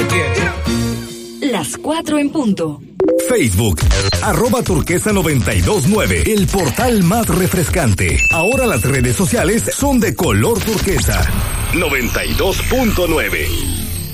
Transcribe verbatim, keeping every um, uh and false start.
Las cuatro en punto. Facebook, arroba turquesa noventa y dos nueve, el portal más refrescante. Ahora las redes sociales son de color turquesa. noventa y dos punto nueve.